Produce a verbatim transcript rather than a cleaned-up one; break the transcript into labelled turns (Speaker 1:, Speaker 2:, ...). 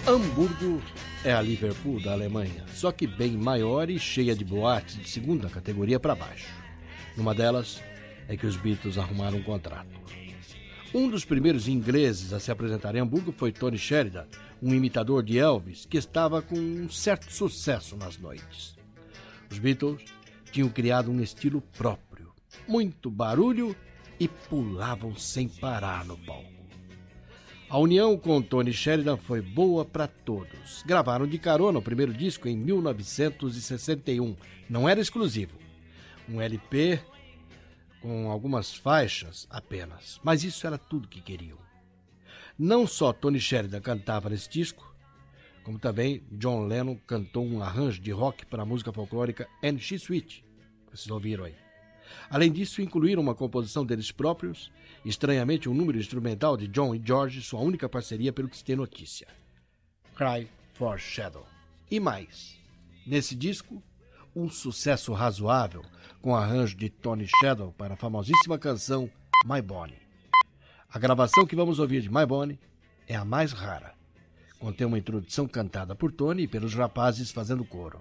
Speaker 1: Hamburgo é a Liverpool da Alemanha, só que bem maior e cheia de boates de segunda categoria para baixo. Numa delas é que os Beatles arrumaram um contrato. Um dos primeiros ingleses a se apresentar em Hamburgo foi Tony Sheridan, um imitador de Elvis que estava com um certo sucesso nas noites. Os Beatles tinham criado um estilo próprio, muito barulho e pulavam sem parar no palco. A união com Tony Sheridan foi boa para todos. Gravaram de carona o primeiro disco em mil novecentos e sessenta e um. Não era exclusivo. Um L P com algumas faixas apenas. Mas isso era tudo que queriam. Não só Tony Sheridan cantava nesse disco, como também John Lennon cantou um arranjo de rock para a música folclórica And She's Sweet. Vocês ouviram aí. Além disso, incluíram uma composição deles próprios, estranhamente um número instrumental de John e George, sua única parceria pelo que se tem notícia. Cry for Shadow. E mais, nesse disco, um sucesso razoável com arranjo de Tony Shadow para a famosíssima canção My Bonnie. A gravação que vamos ouvir de My Bonnie é a mais rara. Contém uma introdução cantada por Tony e pelos rapazes fazendo coro.